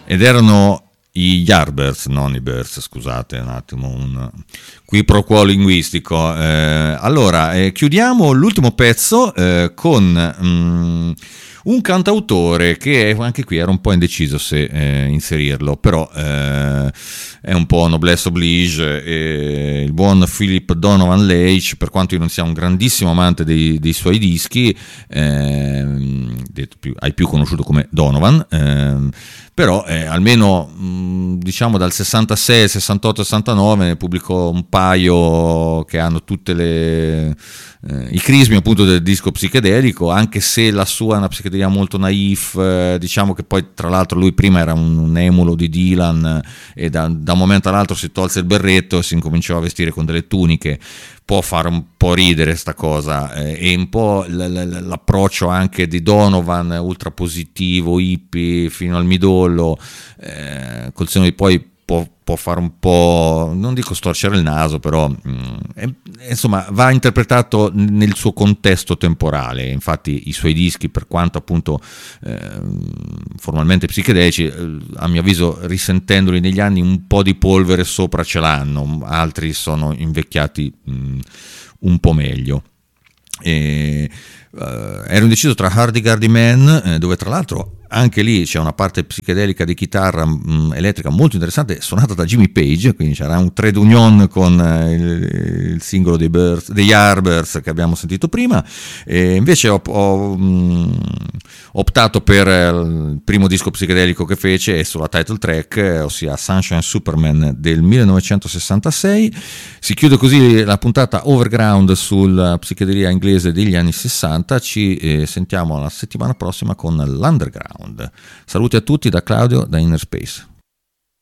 ed erano i Yardbirds, non i Birds, scusate un attimo, un qui pro quo linguistico. Allora, chiudiamo l'ultimo pezzo con un cantautore che anche qui era un po' indeciso se inserirlo, però è un po' noblesse oblige, il buon Philip Donovan Leitch, per quanto io non sia un grandissimo amante dei suoi dischi, hai più conosciuto come Donovan, però almeno diciamo dal 66, 68, 69 ne pubblicò un paio che hanno tutte i crismi appunto del disco psichedelico, anche se la sua è una psichedelia molto naif, diciamo che poi tra l'altro lui prima era un emulo di Dylan e da un momento all'altro si tolse il berretto e si incominciò a vestire con delle tuniche. Può fare un po' ridere sta cosa, e un po' l'approccio anche di Donovan, ultra positivo, hippie fino al midollo, col senno di poi può fare un po', non dico storcere il naso, però insomma va interpretato nel suo contesto temporale. Infatti i suoi dischi, per quanto appunto formalmente psichedelici, a mio avviso risentendoli negli anni un po' di polvere sopra ce l'hanno, altri sono invecchiati un po' meglio. Ero indeciso tra Hardy Man, dove tra l'altro anche lì c'è una parte psichedelica di chitarra elettrica molto interessante, suonata da Jimmy Page, quindi c'era un trade union con il singolo dei Yardbirds che abbiamo sentito prima, e invece ho optato per il primo disco psichedelico che fece, e sulla title track, ossia Sunshine Superman del 1966. Si chiude così la puntata Overground sulla psichedelia inglese degli anni 60. Ci sentiamo la settimana prossima con l'Underground. Saluti a tutti da Claudio da Inner Space.